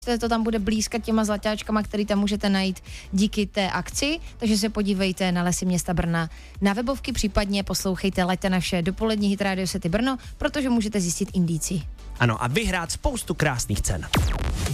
to tam bude blízkat těma zlatáčkama, který tam můžete najít díky té akci, takže se podívejte na Lesy města Brna na webovky, případně poslouchejte Laďte naše dopolední Hit Radio City Brno, protože můžete zjistit indici. Ano, a vyhrát spoustu krásných cen.